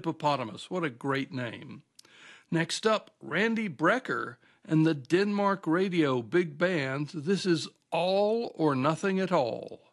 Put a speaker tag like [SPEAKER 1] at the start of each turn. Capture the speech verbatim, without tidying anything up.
[SPEAKER 1] Hippopotamus. What a great name. Next up, Randy Brecker and the Denmark Radio Big Band. This is All or Nothing at All.